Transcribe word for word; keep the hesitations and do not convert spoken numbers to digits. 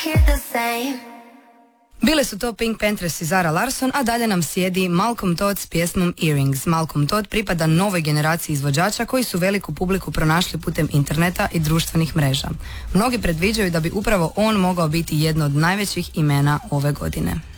Bile su to Pink Panthers i Zara Larsson, a dalje nam sjedi Malcolm Todd s pjesmom Earrings. Malcolm Todd pripada novoj generaciji izvođača koji su veliku publiku pronašli putem interneta i društvenih mreža. Mnogi predviđaju da bi upravo on mogao biti jedno od najvećih imena ove godine.